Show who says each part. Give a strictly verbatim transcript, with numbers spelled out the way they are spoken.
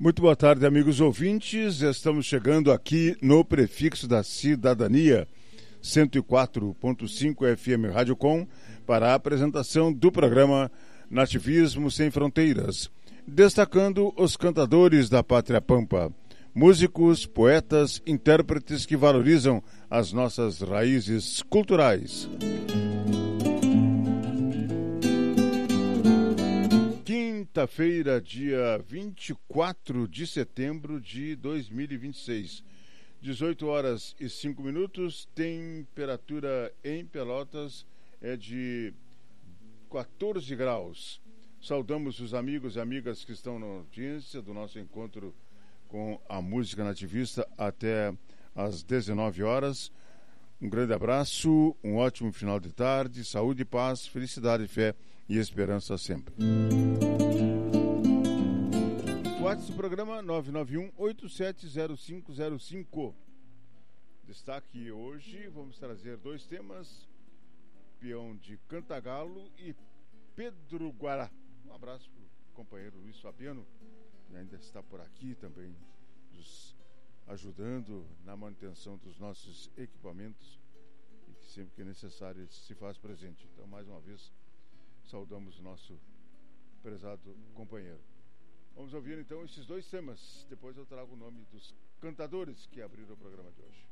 Speaker 1: Muito boa tarde, amigos ouvintes. Estamos chegando aqui no Prefixo da Cidadania, cento e quatro ponto cinco F M Rádio Com, para a apresentação do programa Nativismo Sem Fronteiras, destacando os cantadores da Pátria Pampa, músicos, poetas, intérpretes que valorizam as nossas raízes culturais. Quinta-feira, dia vinte e quatro de setembro de dois mil e vinte e seis, dezoito horas e cinco minutos, temperatura em Pelotas é de quatorze graus. Saudamos os amigos e amigas que estão na audiência do nosso encontro com a música nativista até às dezenove horas. Um grande abraço, um ótimo final de tarde, saúde, paz, felicidade, fé e esperança sempre. WhatsApp do programa nove nove um, oito sete zero cinco zero cinco. Destaque hoje, vamos trazer dois temas: peão de Cantagalo e Pedro Guará. Um abraço para o companheiro Luiz Fabiano, que ainda está por aqui também, nos ajudando na manutenção dos nossos equipamentos e que sempre que é necessário se faz presente. Então, mais uma vez, saudamos o nosso prezado companheiro. Vamos ouvir então esses dois temas. Depois eu trago o nome dos cantadores que abriram o programa de hoje.